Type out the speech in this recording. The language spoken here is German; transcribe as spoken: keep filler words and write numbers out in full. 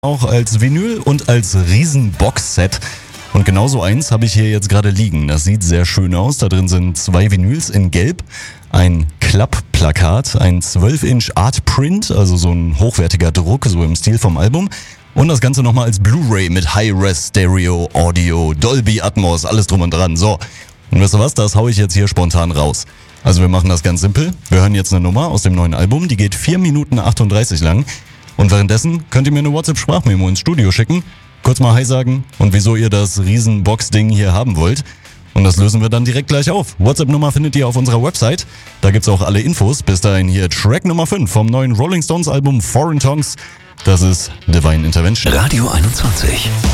Auch als Vinyl und als Riesen-Box-Set. Und genauso eins habe ich hier jetzt gerade liegen. Das sieht sehr schön aus. Da drin sind zwei Vinyls in Gelb, ein Klappplakat, ein zwölf Inch Art Print, also so ein hochwertiger Druck, so im Stil vom Album. Und das Ganze nochmal als Blu-ray mit High-Res Stereo, Audio, Dolby Atmos, alles drum und dran. So, und wisst ihr was, das haue ich jetzt hier spontan raus. Also wir machen das ganz simpel. Wir hören jetzt eine Nummer aus dem neuen Album, die geht vier Minuten achtunddreißig lang. Und währenddessen könnt ihr mir eine WhatsApp-Sprachmemo ins Studio schicken, kurz mal Hi sagen und wieso ihr das Riesen-Box-Ding hier haben wollt. Und das lösen wir dann direkt gleich auf. WhatsApp-Nummer findet ihr auf unserer Website. Da gibt's auch alle Infos. Bis dahin hier Track Nummer fünf vom neuen Rolling Stones Album Foreign Tongues. Das ist Divine Intervention. Radio einundzwanzig.